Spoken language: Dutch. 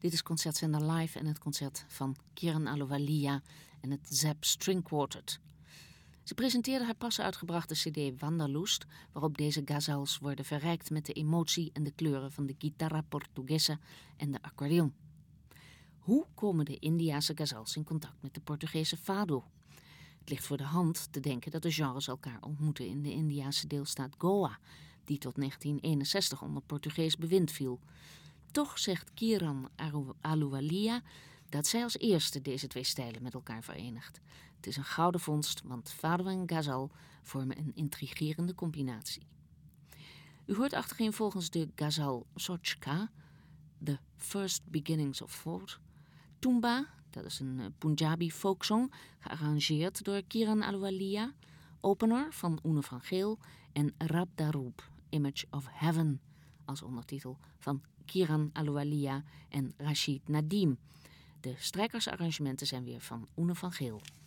Dit is Concertzender Live en het concert van Kiran Ahluwalia en het Zap String Quartet. Ze presenteerde haar pas uitgebrachte cd Wanderlust, waarop deze ghazals worden verrijkt met de emotie en de kleuren van de guitarra portuguesa en de accordeon. Hoe komen de Indiase ghazals in contact met de Portugese fado? Het ligt voor de hand te denken dat de genres elkaar ontmoeten in de Indiase deelstaat Goa, die tot 1961 onder Portugees bewind viel. Toch zegt Kiran Ahluwalia dat zij als eerste deze twee stijlen met elkaar verenigt. Het is een gouden vondst, want fado en ghazal vormen een intrigerende combinatie. U hoort achtereenvolgens de ghazal Sochka, The First Beginnings of Thought, Tumba, dat is een Punjabi folksong, gearrangeerd door Kiran Ahluwalia, Opener van Oene van Geel en Rab Daroob, Image of Heaven, als ondertitel van Kiran Ahluwalia en Rashid Nadeem. De strijkersarrangementen zijn weer van Oene van Geel.